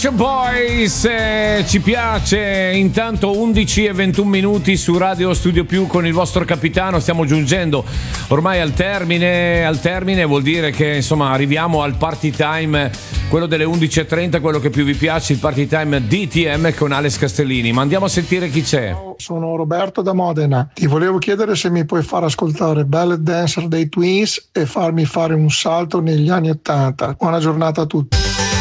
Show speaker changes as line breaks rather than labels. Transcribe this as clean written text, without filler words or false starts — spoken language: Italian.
Shop Boys, ci piace. Intanto 11 e 21 minuti su Radio Studio Più con il vostro capitano. Stiamo giungendo ormai al termine, vuol dire che insomma arriviamo al party time, quello delle 11:30, quello che più vi piace, il party time DTM con Alex Castellini. Ma andiamo a sentire chi c'è.
Sono Roberto da Modena. Ti volevo chiedere se mi puoi far ascoltare Ballet Dancer dei Twins e farmi fare un salto negli anni '80. Buona giornata a tutti.